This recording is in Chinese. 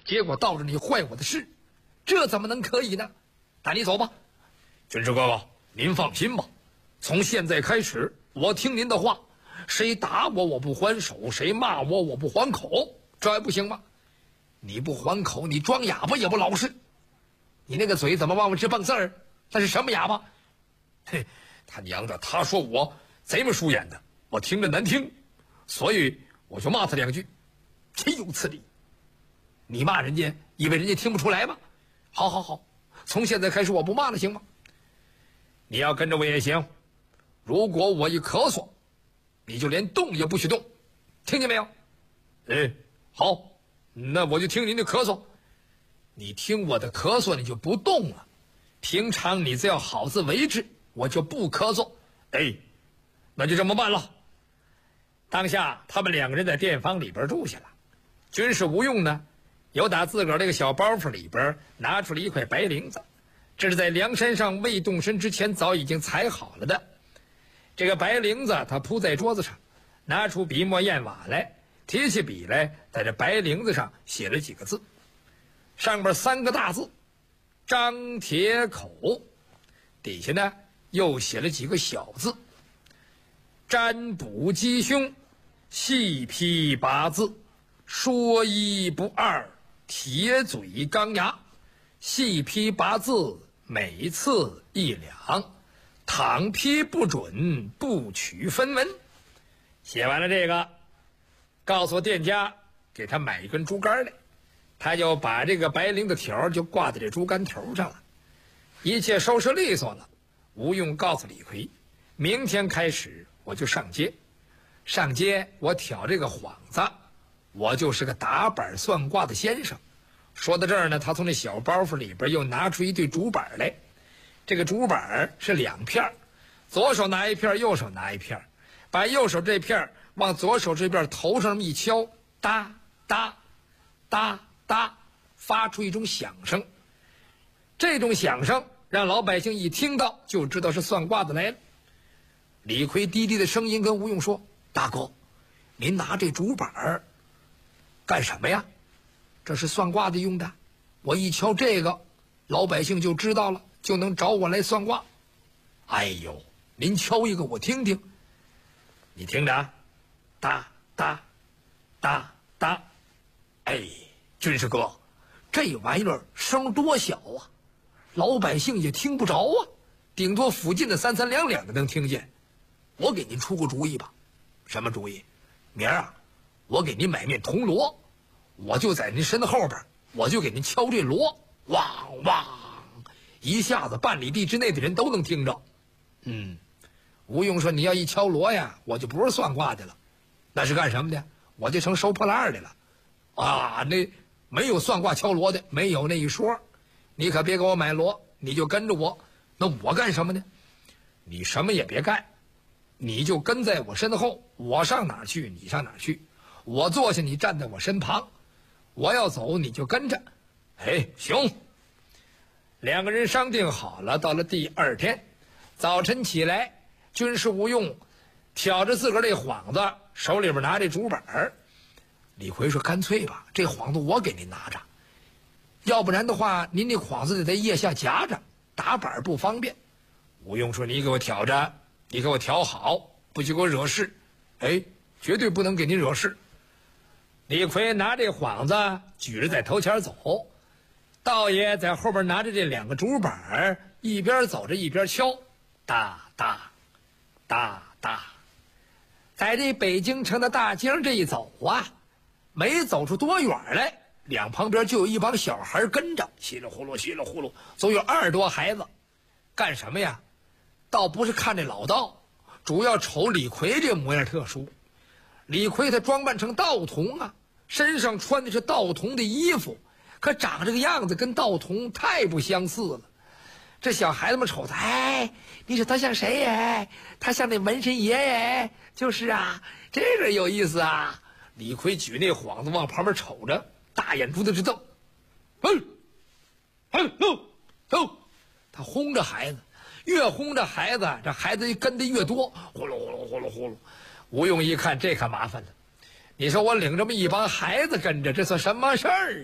结果倒着你坏我的事，这怎么能可以呢？那你走吧。军师哥哥，您放心吧，从现在开始，我听您的话，谁打我我不还手，谁骂我我不还口，这还不行吗？你不还口，你装哑巴也不老实。你那个嘴怎么往我直蹦字儿？那是什么哑巴？嘿，他娘的，他说我贼眉鼠眼的，我听着难听，所以我就骂他2句，岂有此理！你骂人家，以为人家听不出来吗？好好好，从现在开始我不骂了，行吗？你要跟着我也行，如果我一咳嗽，你就连动也不许动，听见没有？哎，好，那我就听您的咳嗽。你听我的咳嗽，你就不动了。平常你只要好自为之，我就不咳嗽。哎，那就这么办了。当下他们2个人在店房里边住下了。军师吴用呢，又打自个儿这个小包袱里边拿出了一块白绫子，这是在梁山上未动身之前早已经裁好了的。这个白绫子他铺在桌子上，拿出笔墨砚瓦来，提起笔来，在这白绫子上写了几个字，上面3个大字张铁口，底下呢又写了几个小字占卜吉凶，细批八字，说一不二，铁嘴钢牙，细批八字每次1两，倘批不准不取分文。写完了这个，告诉店家给他买1根竹竿来，他就把这个白绫的条就挂在这竹竿头上了。一切收拾利索了，吴用告诉李逵，明天开始我就上街，上街我挑这个幌子，我就是个打板算卦的先生。说到这儿呢，他从那小包袱里边又拿出一对竹板来，这个竹板是2片，左手拿1片，右手拿1片，把右手这片往左手这边头上一敲，哒哒哒哒，发出一种响声。这种响声让老百姓一听到就知道是算卦的来了。李逵低低的声音跟吴用说：“大哥，您拿这竹板干什么呀？这是算卦的用的，我一敲这个，老百姓就知道了，就能找我来算卦。”哎呦，您敲一个我听听。你听着啊，哒哒哒哒。哎，军师哥，这玩意儿声多小啊，老百姓也听不着啊，顶多附近的3、3两两的能听见。我给您出个主意吧。什么主意？明儿啊，我给您买面铜锣，我就在您身后边，我就给您敲这锣，汪汪，一下子半里地之内的人都能听着。吴用说：“你要一敲锣呀，我就不是算卦的了，那是干什么的？我就成收破烂的了。啊，那没有算卦敲锣的，没有那一说。你可别给我买锣，你就跟着我。那我干什么呢？你什么也别干，你就跟在我身后，我上哪儿去你上哪儿去，我坐下你站在我身旁，我要走你就跟着。哎，行。”2个人商定好了，到了第2天早晨起来，军师吴用挑着自个儿这幌子，手里边拿这竹板。李逵说：“干脆吧，这幌子我给您拿着，要不然的话，您那幌子得在腋下夹着，打板不方便。”吴用说：“你给我挑着，你给我挑好，不许给我惹事。”哎，绝对不能给您惹事。李逵拿这幌子举着在头前走，道爷在后边拿着这2个竹板，一边走着一边敲，哒哒哒哒。在这北京城的大街上这一走啊，没走出多远来，两旁边就有一帮小孩跟着，稀里呼噜稀里呼噜，总有20多孩子。干什么呀？倒不是看这老道，主要瞅李逵这模样特殊。李逵他装扮成道童啊，身上穿的是道童的衣服，可长这个样子跟道童太不相似了。这小孩子们瞅他，哎，你说他像谁呀？他像那纹身爷爷。就是啊，这个有意思啊。李逵举那幌子往旁边瞅着，大眼珠子直瞪。他轰着孩子，越轰着孩子，这孩子跟的越多，呼噜呼噜呼噜呼噜。吴用一看，这可麻烦了。你说我领这么一帮孩子跟着，这算什么事儿？